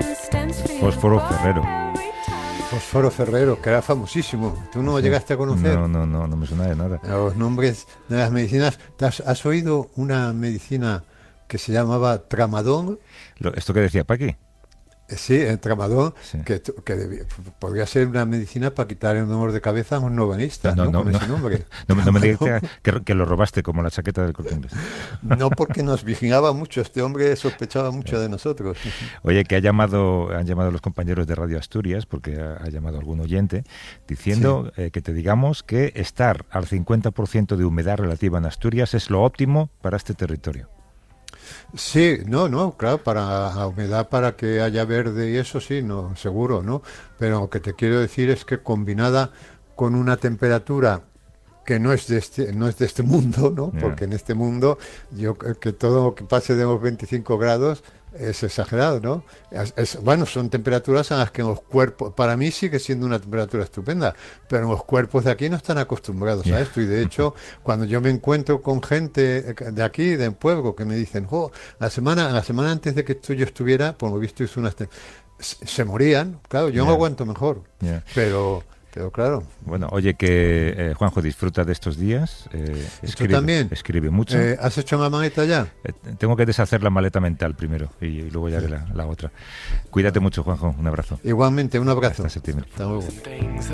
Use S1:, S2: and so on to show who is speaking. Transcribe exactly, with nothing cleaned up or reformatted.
S1: Fósforo Ferrero.
S2: Fósforo Ferrero, que era famosísimo. ¿Tú no
S1: Sí.
S2: llegaste a conocer?
S1: No, no, no, no me suena de nada.
S2: Los nombres de las medicinas. ¿Te ¿Has, has oído una medicina que se llamaba Tramadol?
S1: Lo- ¿Esto que decía Paqui?
S2: Eh, Sí, el Tramadol,
S1: Sí.
S2: que, t- que debía- podría ser una medicina para quitar el dolor de cabeza a un novenista,
S1: No,
S2: ¿no?
S1: no,
S2: Con
S1: no.
S2: ese nombre.
S1: No, me- no me digas que, que lo robaste como la chaqueta del Corte Inglés.
S2: No, porque nos vigilaba mucho. Este hombre sospechaba mucho de nosotros.
S1: Oye, que ha llamado, han llamado los compañeros de Radio Asturias, porque ha, ha llamado algún oyente, diciendo eh, que te digamos que estar al cincuenta por ciento de humedad relativa en Asturias es lo óptimo para este territorio.
S2: Sí, no, no, claro, para la humedad, para que haya verde y eso sí, no, seguro, ¿no? Pero lo que te quiero decir es que combinada con una temperatura que no es de este, no es de este mundo, ¿no?
S1: Ya.
S2: Porque en este mundo, yo creo que todo lo que pase de los veinticinco grados es exagerado, ¿no? Es- es- bueno, son temperaturas a las que los cuerpos, para mí sigue siendo una temperatura estupenda, pero los cuerpos de aquí no están acostumbrados
S1: Ya.
S2: a esto. Y de hecho, cuando yo me encuentro con gente de aquí, del pueblo, que me dicen, jo, la semana, la semana antes de que esto yo estuviera, por lo visto hizo unas... te- Se, se morían, claro, yo
S1: Ya.
S2: no aguanto mejor,
S1: Ya.
S2: pero, pero claro.
S1: Bueno, oye, que eh, Juanjo, disfruta de estos días. eh, escribe,
S2: también.
S1: Escribe mucho.
S2: Eh, ¿Has hecho una maleta ya?
S1: Eh, tengo que deshacer la maleta mental primero y, y luego ya haré la, la otra. Cuídate mucho, Juanjo. Un abrazo.
S2: Igualmente, un abrazo.
S1: Hasta septiembre.
S2: Hasta luego.
S3: Things